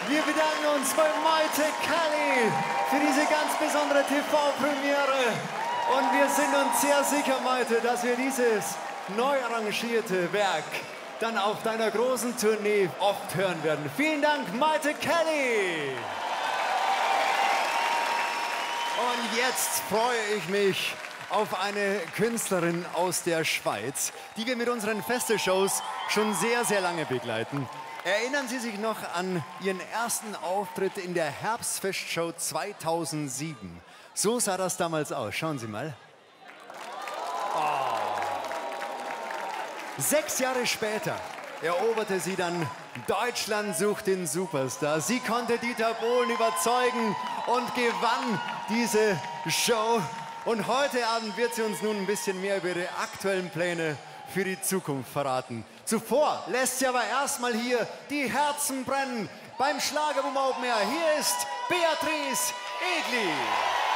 Wir bedanken uns bei Maite Kelly für diese ganz besondere TV-Premiere. Und wir sind uns sehr sicher, Maite, dass wir dieses neu arrangierte Werk dann auf deiner großen Tournee oft hören werden. Vielen Dank, Maite Kelly. Und jetzt freue ich mich auf eine Künstlerin aus der Schweiz, die wir mit unseren Festivalshows schon sehr, sehr lange begleiten. Erinnern Sie sich noch an Ihren ersten Auftritt in der Herbstfestshow 2007? So sah das damals aus. Schauen Sie mal. Oh. 6 Jahre später eroberte sie dann Deutschland sucht den Superstar. Sie konnte Dieter Bohlen überzeugen und gewann diese Show. Und heute Abend wird sie uns nun ein bisschen mehr über ihre aktuellen Pläne für die Zukunft verraten. Zuvor lässt sie aber erstmal hier die Herzen brennen beim Schlagerboom Open Air. Hier ist Beatrice Egli.